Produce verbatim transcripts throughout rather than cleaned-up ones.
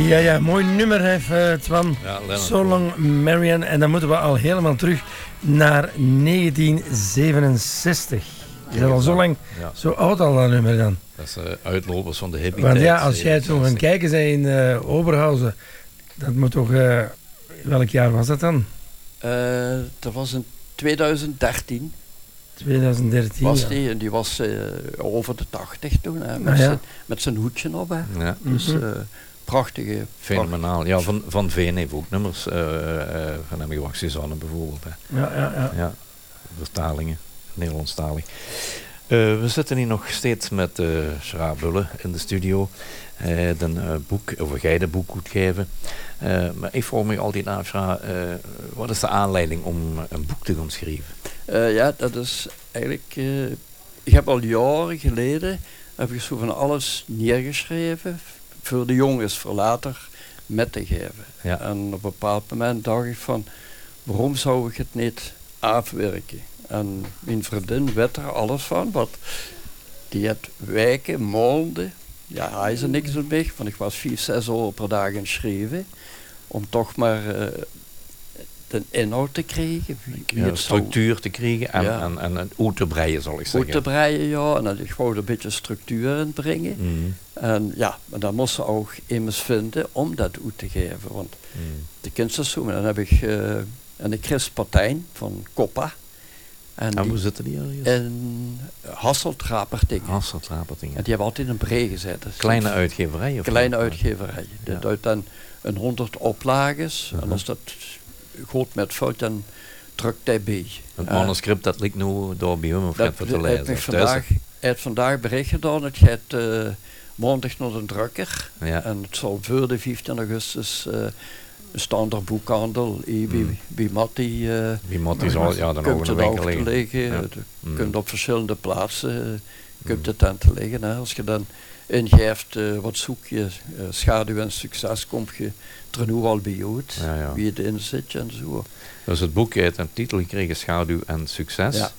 Ja, ja, mooi nummer heeft uh, Twan. Ja, So Long Marian. En dan moeten we al helemaal terug naar negentien zevenenzestig. Is dat al zo lang, ja. Zo oud al dat nummer dan? Dat is uh, uitlopers van de hippie. Want ja, als jij zo gaan kijken bent in uh, Oberhausen, dat moet toch... Uh, welk jaar was dat dan? Uh, dat was in tweeduizend dertien. tweeduizend dertien, was ja. die, en die was uh, over de tachtig toen, hè, met, ah, ja. zijn, met zijn hoedje op. Hè. Ja. Dus uh, prachtige... Fenomenaal. Ja, van, van Veen heeft ook nummers. Uh, uh, van hem gewacht Suzanne bijvoorbeeld. Hè. Ja, ja, ja. ja, vertalingen, Nederlandstalig. Uh, we zitten hier nog steeds met uh, Sra Bulle in de studio. Uh, een uh, boek, of jij de boek moet geven. Uh, maar ik vroeg me altijd af, Sra, uh, wat is de aanleiding om een boek te gaan schrijven? Uh, ja, dat is eigenlijk... Uh, ik heb al jaren geleden heb ik zo van alles neergeschreven voor de jongens, voor later met te geven. Ja. En op een bepaald moment dacht ik van, waarom zou ik het niet afwerken? En mijn vriendin weet er alles van, want die had weken, maanden, ja, hij is er niks op weg, want ik was vier, zes uur per dag aan het schrijven, om toch maar uh, de inhoud te krijgen. Ja, structuur zou... te krijgen en, ja. en, en, en uit te breien, zal ik zeggen. Uit te breien, ja, en dan gewoon een beetje structuur in brengen. Mm. En ja, maar dan moest ze ook immers vinden om dat uit te geven, want mm. de kunstenszoom, dan heb ik uh, een Chris Partijn van Koppa. En, en hoe zitten die hier? In Hasselt-Rappertingen. Hasselt-Rappertingen. En die hebben altijd een brei gezet. Dus kleine uitgeverij? Of kleine uitgeverij. Ja. Dat uit dan een honderd oplages. Uh-huh. En als dat goed met fout, dan drukt hij bij. Het manuscript dat ligt nu door bij hem of gaat voor te lezen? Hij vandaag, heeft vandaag bericht gedaan. Het gaat uh, maandag naar de drukker. Ja. En het zal voor de vijftien augustus... Uh, standaard boekhandel, eh, bij, mm. bij Matti. Uh, bij Matti zal ja, dan ook een winkel liggen. liggen. Ja. Je mm. kunt op verschillende plaatsen uh, kunt mm. de tenten liggen. Hè. Als je dan ingeeft, uh, wat zoek je, uh, schaduw en succes, kom je er nu al bij uit. Ja, ja. Wie het in zit en zo. Dus het boek heeft een titel gekregen, Schaduw en Succes. Ja.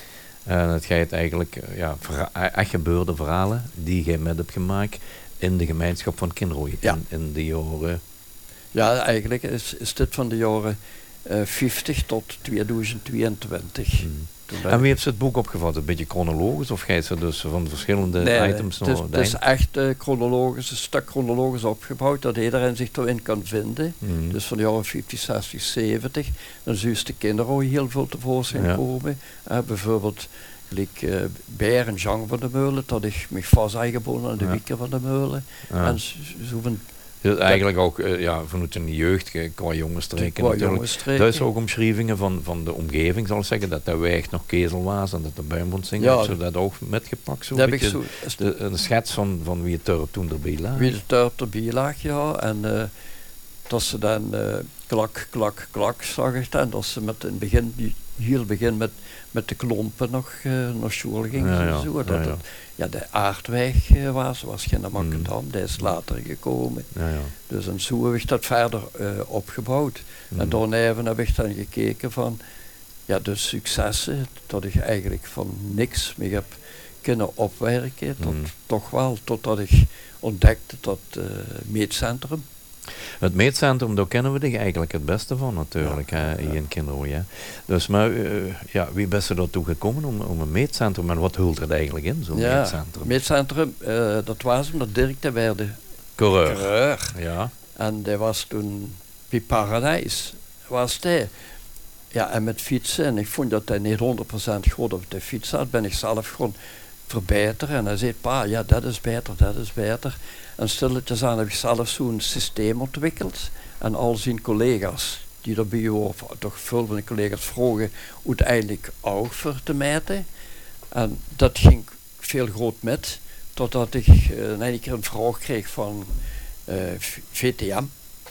En het gaat eigenlijk, uh, ja, verha- echt gebeurde verhalen die je met hebt gemaakt in de gemeenschap van Kinrooi. Ja. In, in de jaren... Ja, eigenlijk is, is dit van de jaren uh, vijftig tot tweeduizend tweeëntwintig. Hmm. En wie heeft ze het boek opgevat? Een beetje chronologisch of gaat ze dus van verschillende nee, items naar het? Het is echt uh, chronologisch, een stuk chronologisch opgebouwd, dat iedereen zich erin kan vinden. Hmm. Dus van de jaren vijftig, zestig, zeventig. Dan zie je de kinderen ook heel veel tevoorschijn ja. komen. Uh, bijvoorbeeld like, uh, Beer en Jean van de Meulen, dat ik me vast aangebonden aan de ja. Wieken van de Meulen. Ja. En zo van... Dus eigenlijk ook uh, ja, vanuit een jeugd, qua jongensstreken natuurlijk. Dat is ook omschrijvingen van, van de omgeving, zal ik zeggen, dat de weg nog kezel was en dat de buimbond zingen. Ja, heb je dat ook metgepakt? Zo heb ik zo, de, een schets van, van wie het turp toen erbij lag. Wie het turp erbij lag, ja. En uh, dat ze dan uh, klak, klak, klak, zag ik dan. Dat ze met in het begin, heel begin met, met de klompen nog uh, naar school gingen. Ja, ja. Zo, dat ja, ja. Het, ja, de aardweg uh, was, was geen macadam, mm. die is later gekomen. Ja, ja. Dus en zo heb ik dat verder uh, opgebouwd. Mm. En daarna heb ik dan gekeken van, ja, de successen, dat ik eigenlijk van niks meer heb kunnen opwerken, tot, mm. toch wel, totdat ik ontdekte dat uh, meetcentrum. Het meetcentrum, daar kennen we dich eigenlijk het beste van natuurlijk, ja, hè, hier in Kinrooi. Hè. Dus maar, uh, ja, wie bent er daartoe gekomen om, om een meetcentrum en wat hult het eigenlijk in, zo'n ja, meetcentrum? meetcentrum, uh, dat was omdat Dirk de werd coureur. coureur. Ja. En die was toen bij Paradijs, was hij. Ja, en met fietsen, en ik vond dat hij niet honderd procent goed op de fiets had, ben ik zelf gewoon verbeteren. En hij zei, pa, ja, dat is beter, dat is beter. En stilletjes aan heb ik zelf zo'n systeem ontwikkeld. En al zijn collega's, die er bij jou, of toch veel van de collega's vroegen, uiteindelijk ook voor te meten. En dat ging veel groot met, totdat ik uh, een keer een vraag kreeg van uh, V T M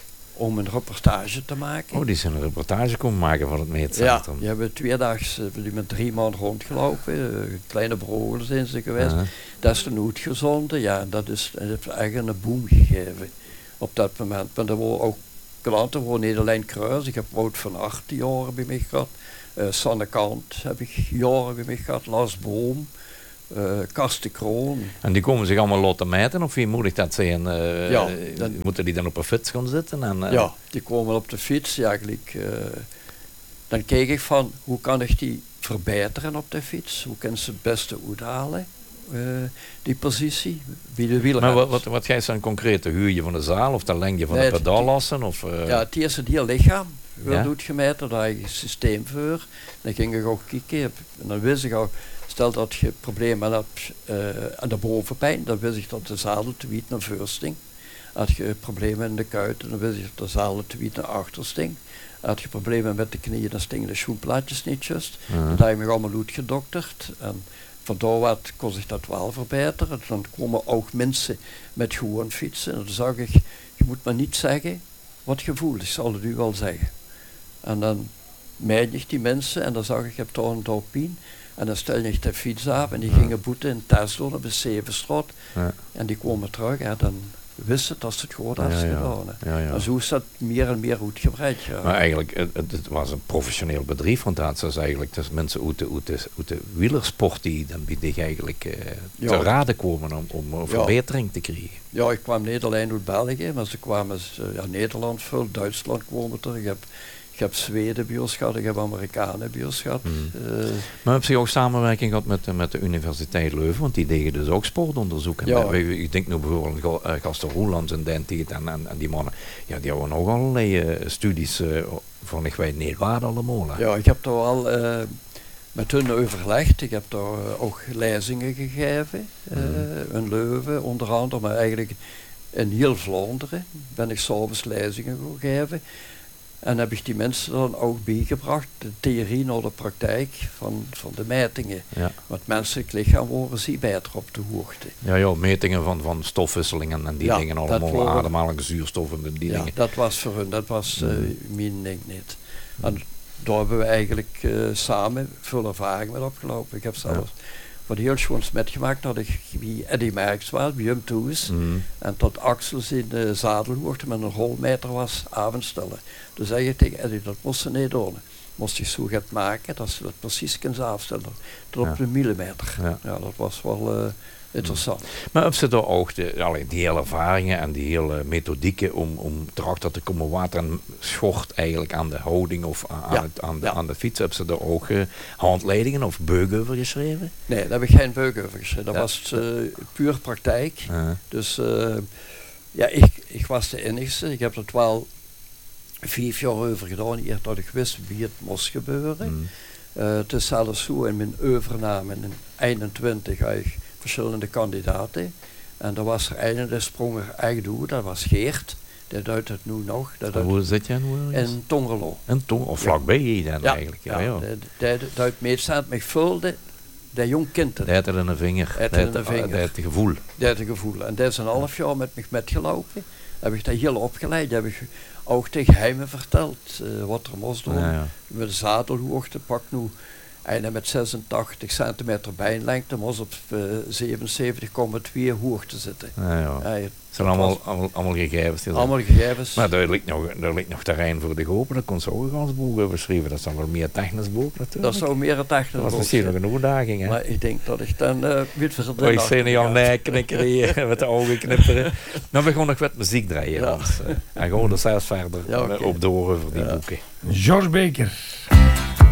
om een reportage te maken. Oh, die zijn een reportage komen maken van het meetcentrum. Ja, die hebben tweedags uh, met drie maanden rondgelopen. Uh, kleine broers zijn ze geweest. Uh-huh. Dat is toen uitgezonden. Ja, en dat is dat heeft eigenlijk een boom gegeven op dat moment. Maar er waren ook klanten, gewoon Nederlijn Kruis. Ik heb Wout van Aert jaren bij mij gehad. Uh, Sanne Kant heb ik jaren bij mij gehad. Lars Boom. uh, Karsten Kroon. En die komen zich allemaal laten meten, of wie moet ik dat zijn? Uh, ja, dan, moeten die dan op een fiets gaan zitten? En, uh, ja, die komen op de fiets eigenlijk. Uh, dan kijk ik van, hoe kan ik die verbeteren op de fiets? Hoe kan ze het beste uithalen? Uh, die positie, wie de wielrenner. Maar wat, wat, wat gij dan concreet? De huur je van de zaal of de lengte van nee, de pedallassen? Of, uh... Ja, het eerste heel lichaam. Hoe ja? doet gemeten, daar heb je een systeem voor. Dan ging ik ook kijken en dan wist ik al, stel dat je problemen hebt uh, aan de bovenpijn, dan wist ik dat de zadel te wiet naar voor sting. Had je problemen in de kuiten, dan wist ik dat de zadel te wiet naar achter sting. Had je problemen met de knieën, dan stingen de schoenplaatjes niet juist. Uh-huh. Dan heb je me allemaal uitgedokterd. En van daaruit kon zich dat wel verbeteren. Dan komen ook mensen met gewoon fietsen. En dan zag ik, je moet maar niet zeggen wat je voelt, ik zal het u wel zeggen. En dan meid ik die mensen en dan zag ik, ik heb toch een dopien. En dan stel ik de fiets af en die ja. gingen boeten in Tesla op de Zevenstraat. Ja. En die kwamen terug en dan wisten dat ze het goed hadden ja, ja. gedaan. Ja, ja. En zo is dat meer en meer uitgebreid. Ja. Maar eigenlijk, het, het was een professioneel bedrijf, want dat is eigenlijk dat mensen uit de, uit de, uit de wielersport die dan die eigenlijk uh, ja. te raden komen om, om een verbetering ja. te krijgen. Ja, ik kwam niet alleen uit België, maar ze kwamen uh, ja, Nederland veel, Duitsland kwamen er. Ik heb, ik heb Zweden bij ons gehad, ik heb Amerikanen bij ons gehad. Mm. Uh, maar heb je ook samenwerking gehad met, met de Universiteit Leuven, want die deden dus ook sportonderzoek. Ja. Ik denk nu bijvoorbeeld aan uh, Gasten Roelands en Dentiet en, en, en die mannen, ja, die hebben ook allerlei uh, studies uh, van ik weet niet waar allemaal. Hè. Ja, ik heb daar al uh, met hun overlegd, ik heb daar uh, ook lezingen gegeven, uh, mm. in Leuven onder andere, maar eigenlijk in heel Vlaanderen ben ik s'avonds lezingen gegeven. En heb ik die mensen dan ook bijgebracht, de theorie naar de praktijk van, van de metingen. Ja. Want menselijk lichaam worden ze beter op de hoogte. Ja, ja, metingen van, van stofwisselingen en die ja, dingen allemaal, ademhaling, zuurstof en die ja, dingen. Dat was voor hun, dat was uh, mm. mijn ding niet. Mm. En daar hebben we eigenlijk uh, samen veel ervaring mee opgelopen. Ik heb zelfs ja. wat heel schoons metgemaakt dat ik bij Eddie Merckx was, bij hem thuis. Mm. En tot Axels in de zadelhoogte met een rolmeter was avondstellen. Dus zei je tegen Eddie, dat moest ze niet doen. Moest je zo gaat maken, dat ze dat precies kunnen afstellen. Tot op ja. een millimeter. Ja. ja, dat was wel uh, interessant. Mm. Maar heb ze daar ook de, allee, die hele ervaringen en die hele methodieken om, om erachter te komen wat er schort eigenlijk aan de houding of aan, ja. aan, het, aan, de, ja. aan de fiets? Heb ze daar ook uh, handleidingen of beugen over geschreven? Nee, daar heb ik geen beugen over geschreven. Dat ja. was uh, puur praktijk. Uh-huh. Dus uh, ja, ik, ik was de enigste. Ik heb dat wel vijf jaar over gedaan, hier dat ik wist wie het moest gebeuren. Mm. Uh, het is zelfs zo in mijn overname in eenentwintig eigenlijk verschillende kandidaten. En er was er een, de sprong er echt door, dat was Geert. Dat doet het nu nog. Dat hoe zit je nu? In Tongerlo. In Tong, of vlakbij je dan ja. eigenlijk? Ja, ja. Dat het meestal me vulde, dat jong kind. Dat had er in een vinger. Dat had een vinger. Dat had het gevoel. Dat had een gevoel. En dat is een half jaar met me metgelopen. Heb ik dat heel opgeleid. Heb ik ook tegen hem verteld uh, wat er moest doen. Ja, ja. Met de zadelhoogte pak nu en met zesentachtig centimeter bijnlengte moest op uh, zevenenzeventig komma twee hoogte zitten. Ja, ja. Ja, het zijn allemaal, allemaal, allemaal gegevens. Allemaal gegevens. Maar daar ligt nog, daar ligt nog terrein voor de gopen. Dat kon zo ook als boek overschrijven. Dat is dan wel meer technisch boek natuurlijk. Dat zou meer een technisch boek zijn. Dat was misschien nog een uitdaging. Hè? Maar ik denk dat ik dan uh, weet voor de. Oh, ik zie niet al nee knikkeren met de ogen knipperen. Nou, we gaan nog wat muziek draaien. Ja. Want, uh, en gewoon er zelfs verder ja, okay. op door over die ja. boeken. George Baker.